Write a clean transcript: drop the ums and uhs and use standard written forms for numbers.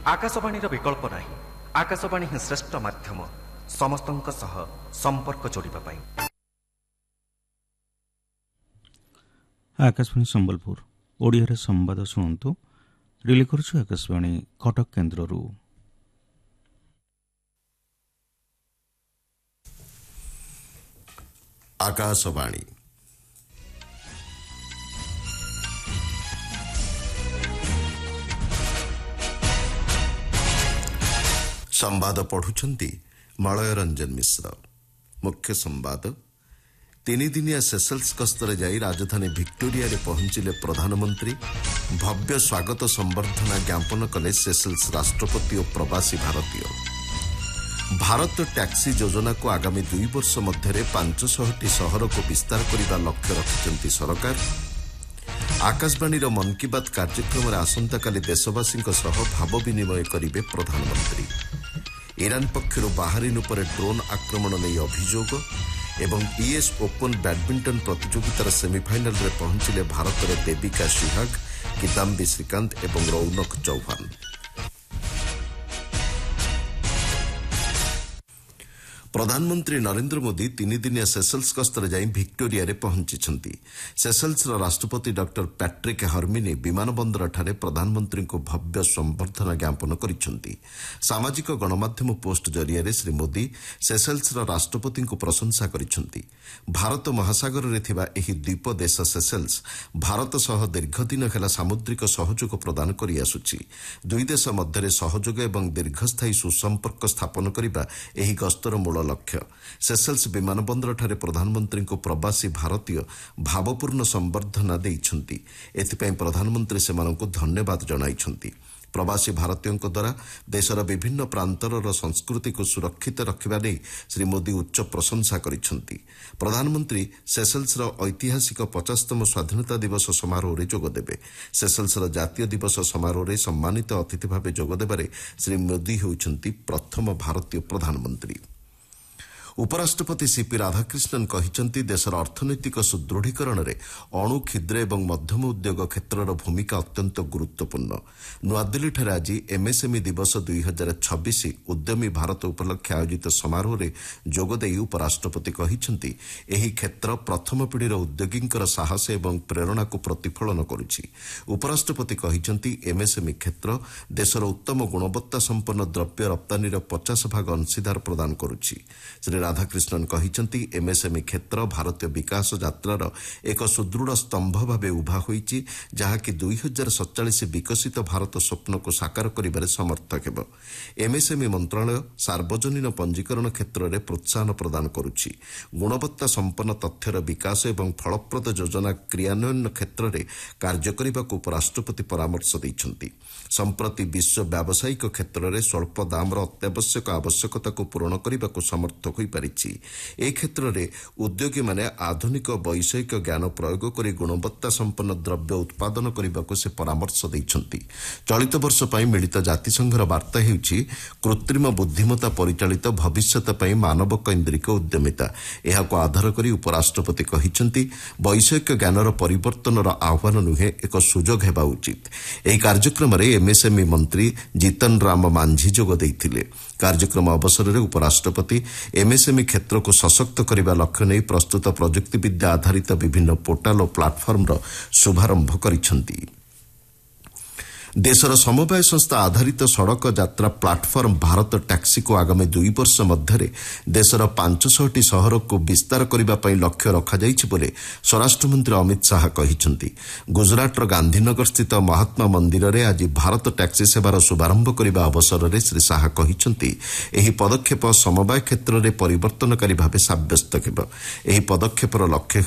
आकाशवाणी विकल्प नहीं। आकाशवाणी ही श्रेष्ठ माध्यम समस्तंक सह संपर्क जोड़िबा पाई। आकाशवाणी संबलपुर ओडिया संवाद शुणु। रिले करुछु आकाशवाणी कटक केन्द्ररू। आकाशवाणी संवाद पढ़ुछंती मलय रंजन मिश्र। मुख्य संवाद। 3 दिनिया सेसेल्स गस्तरे जाई राजधानी विक्टोरिया रे पहुंचिले प्रधानमंत्री। भव्य स्वागत संबर्धना ज्ञापन कले सेसेल्स राष्ट्रपति और प्रवासी भारतीय। भारत टैक्सी योजना को आगामी 2 वर्ष मध्य 500टी सहर को विस्तार करने लक्ष्य रखिछंती सरकार। आकाशवाणी मन की बात कार्यक्रम आसंता काली देशवासी भाव विनिमय करेंगे प्रधानमंत्री। ईरान पक्षर बाहरीन उपर ड्रोन आक्रमण नहीं अभियोग एवं यूएस ओपन बैडमिंटन प्रतियोगितार सेमिफाइनल रे पहुंचिले भारतर देविका सिहाग, किदाम्बी श्रीकांत एवं रौनक चौहान। प्रधानमंत्री नरेंद्र मोदी 3 दिनिया सेसेल्स गस्तरे जाई विक्टोरिया रे पहुंचिछंती। सेसेल्स राष्ट्रपति डॉक्टर पैट्रिक हर्मिनी विमान बंदर ठारे प्रधानमंत्री को भव्य संबर्धना ज्ञापन करिछंती। सामाजिक गणमाध्यम पोस्ट जरिया श्री मोदी सेसेल्स राष्ट्रपति को प्रशंसा करिछंती। भारत महासागर रे थिबा एही द्वीप देश सेसेल्स भारत सह दीर्घदिन हेला सामुद्रिक सहयोग प्रदान करि आसुछि। दुई देश मध्य सहयोग एवं दीर्घस्थायी सुसंपर्क स्थापन करिबा एही गस्तर मूल लक्ष्य। सेसेल्स विमान बंदर ठारे प्रधानमंत्री को प्रवासी भारतीय भावपूर्ण संबर्धना देइछंती। एथिपई प्रधानमंत्री सेमानंकु धन्यवाद जणाइछंती। प्रवासी भारतीयों द्वारा देशर विभिन्न प्रांतर संस्कृति को सुरक्षित रखिबा नै श्री मोदी उच्च प्रशंसा करिछंती। प्रधानमंत्री सेसेल्स ऐतिहासिक 50तम स्वाधीनता दिवस समारोह जोगदेवे। सेसेल्स जातीय दिवस समारोह सम्मानित अतिथि भाव जोगदेबारे श्री मोदी होउछंती प्रथम भारतीय प्रधानमंत्री। उपराष्ट्रपति सीपी राधाकृष्णन कहिछंती देशर अर्थनैतिक सुदृढ़ीकरण में अणु क्षुद्र एवं मध्यम उद्योग क्षेत्रर भूमिका अत्यंत गुरुत्वपूर्ण। नुआदिल्ली आज एमएसएमई दिवस 2026 उद्यमी भारत उपलक्षे आयोजित समारोह में जोगदे उपराष्ट्रपति कहिछंती एही क्षेत्र प्रथम पीढ़ीर उद्योगींकर साहस एवं प्रेरणा को प्रतिफलन करुछि। उपराष्ट्रपति कहिछंती एमएसएमई क्षेत्र देशर उत्तम गुणवत्ता संपन्न द्रव्य रप्तानीर 50% अंशीदार प्रदान करुछि। श्री राधाकृष्णन कहिछंती एमएसएमई क्षेत्र भारतीय विकास यात्रार एक सुदृढ़ स्तंभ भावे उभा होईछि, जहाँकि 2047 विकसित भारत स्वप्न को साकार करिबारे समर्थक हेब। एमएसएमई मंत्रालय सार्वजनीन पंजीकरण क्षेत्र में प्रोत्साहन प्रदान करुछि। गुणवत्ता संपन्न तथ्यर विकास एवं फलप्रद योजना क्रियान्वयन क्षेत्र में कार्य करने उपराष्ट्रपति परामर्श दैछंती। संप्रति विश्व व्यावसायिक क्षेत्र में स्वल्प दामर अत्यावश्यक आवश्यकता को पूरण करने को समर्थ हो ए क्षेत्र में उद्योगी माने आधुनिक वैषयिक ज्ञान प्रयोग कर गुणवत्ता संपन्न द्रव्य उत्पादन करने को से परामर्श दैछंती। चलित वर्ष पई मिलित जातिसंघर वार्ता हेउछि कृत्रिम बुद्धिमत्ता परिचालित भविष्यत पई मानव केन्द्रिक उद्यमिता। एहाको आधार करी उपराष्ट्रपति कहिछंती वैषयिक ज्ञानर परिवर्तनर आह्वान नुहे एक सुजोग हेबा उचित। एही कार्यक्रम रे एमएसएमई मंत्री जीतन राम मांझी जोग दैथिले। कार्यक्रम अवसर में उपराष्ट्रपति एमएसएमई क्षेत्र को सशक्त करने लक्ष्य नहीं प्रस्तुत प्रजुक्ति विद्या आधारित विभिन्न पोर्टाल और प्लाटफर्म शुभारंभ करिछंती। देशर समवाय संस्था आधारित सड़क यात्रा प्लाटफर्म भारत टैक्सी को आगामी 2 वर्ष मध्य देशर 500टी सहर को विस्तार करने लक्ष्य रखाଯାଇଛି बोले स्वराष्ट्र मंत्री अमित शाह कहिछंती। गुजरातर गांधीनगर स्थित महात्मा मंदिर में आज भारत टैक्सी सेवार शुभारंभ करने अवसर में श्री शाह कहिछंती एही पदक्षेप समवाय क्षेत्र में परिवर्तनकारी भाव साब्यस्त हेब। एही पदक्षेपर लक्ष्य